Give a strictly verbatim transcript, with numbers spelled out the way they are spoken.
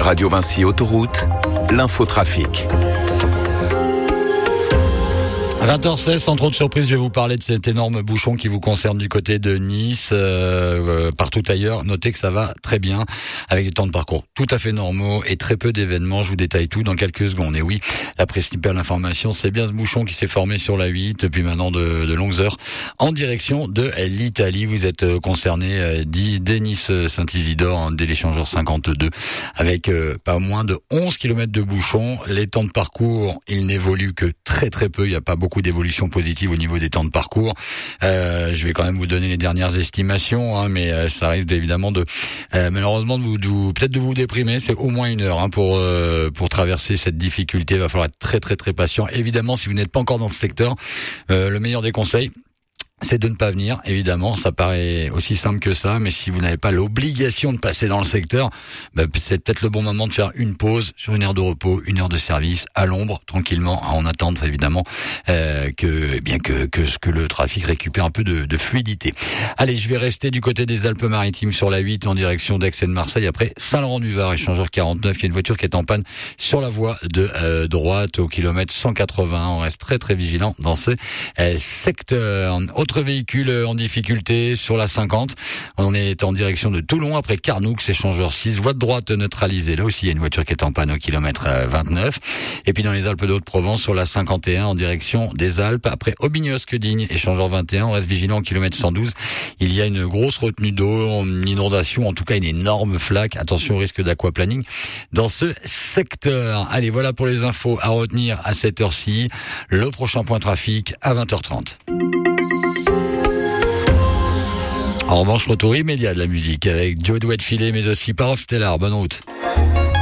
Radio Vinci Autoroute, l'infotrafic. À vingt heures seize, sans trop de surprise, je vais vous parler de cet énorme bouchon qui vous concerne du côté de Nice. Euh, partout ailleurs, notez que ça va très bien avec des temps de parcours tout à fait normaux et très peu d'événements. Je vous détaille tout dans quelques secondes. Et oui, la principale information, c'est bien ce bouchon qui s'est formé sur la huit depuis maintenant de, de longues heures en direction de l'Italie. Vous êtes concerné dès Nice-Saint-Isidore, dès l'échangeur cinquante-deux, avec euh, pas moins de onze kilomètres de bouchon. Les temps de parcours, ils n'évoluent que très très peu. Il n'y a pas beaucoup beaucoup d'évolution positive au niveau des temps de parcours. Euh, je vais quand même vous donner les dernières estimations, hein, mais euh, ça risque évidemment de euh, malheureusement de vous, de vous peut-être de vous déprimer. C'est au moins une heure hein, pour euh, pour traverser cette difficulté. Il va falloir être très très très patient. Évidemment, si vous n'êtes pas encore dans ce secteur, euh, le meilleur des conseils, c'est de ne pas venir, évidemment, ça paraît aussi simple que ça, mais si vous n'avez pas l'obligation de passer dans le secteur, bah, c'est peut-être le bon moment de faire une pause sur une heure de repos, une heure de service, à l'ombre, tranquillement, en attendant évidemment euh, que eh bien que, que que le trafic récupère un peu de, de fluidité. Allez, je vais rester du côté des Alpes-Maritimes sur la huit en direction d'Aix et de Marseille, après Saint-Laurent-du-Var, échangeur quarante-neuf, il y a une voiture qui est en panne sur la voie de euh, droite au kilomètre cent quatre-vingts. On reste très très vigilant dans ce euh, secteur. Autre véhicule en difficulté sur la cinquante. On est en direction de Toulon après Carnoux, échangeur six, voie de droite neutralisée. Là aussi, il y a une voiture qui est en panne au kilomètre vingt-neuf. Et puis dans les Alpes de Haute-Provence, sur la cinquante et un en direction des Alpes, après Aubignosc-Digne, échangeur vingt et un, on reste vigilant au kilomètre cent douze. Il y a une grosse retenue d'eau, une inondation, en tout cas une énorme flaque. Attention au risque d'aquaplaning dans ce secteur. Allez, voilà pour les infos à retenir à cette heure-ci. Le prochain point trafic à vingt heures trente. En revanche, retour immédiat de la musique avec Joe Duet Filet, mais aussi Par of Stellar. Bonne route.